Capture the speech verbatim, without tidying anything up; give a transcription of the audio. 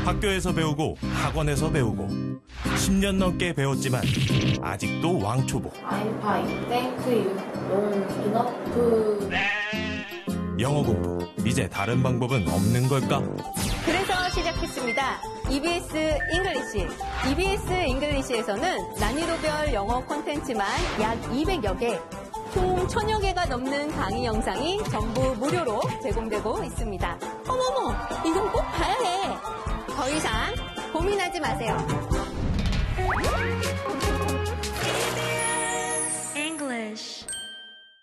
학교에서 배우고 학원에서 배우고 십 년 넘게 배웠지만 아직도 왕초보. I'm fine. Thank you. Long enough. 영어 공부, 이제 다른 방법은 없는 걸까? 그래서 시작했습니다. 이비에스 잉글리시. 이비에스 잉글리시에서는 난이도별 영어 콘텐츠만 약 이백여 개, 총 천여 개가 넘는 강의 영상이 전부 무료로 제공되고 있습니다. 어머머, 이건 꼭 봐야 해. 더 이상 고민하지 마세요.